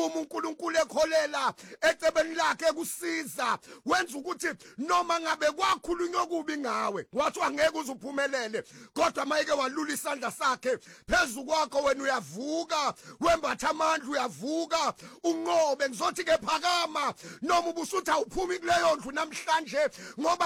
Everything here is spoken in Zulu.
uma uNkulunkulu ekholela ecebeni lakhe kusiza wenza ukuthi noma ngabe kwakhulunywa okubi ngawe wathi angeke uzuphumelele kodwa mayike walula isandla sakhe phezulu kwakho wena uyavuka wembatha amandla uyavuka unqobe ngizothi ke phakama noma ubusuthi awuphumi kuleyo ndlu namhlanje ngoba